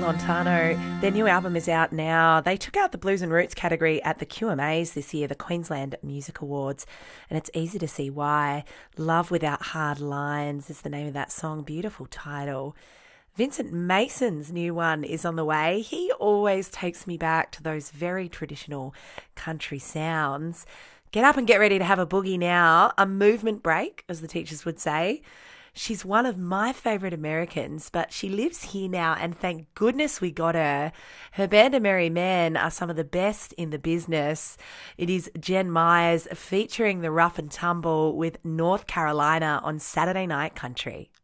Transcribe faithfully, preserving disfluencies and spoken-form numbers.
Lontano. Their new album is out now. They took out the Blues and Roots category at the Q M As this year, the Queensland Music Awards, and it's easy to see why. Love Without Hard Lines is the name of that song. Beautiful title. Vincent Mason's new one is on the way. He always takes me back to those very traditional country sounds. Get up and get ready to have a boogie now. A movement break, as the teachers would say. She's one of my favourite Americans, but she lives here now, and thank goodness we got her. Her band of Merry Men are some of the best in the business. It is Jen Myers featuring the Rough and Tumble with North Carolina on Saturday Night Country.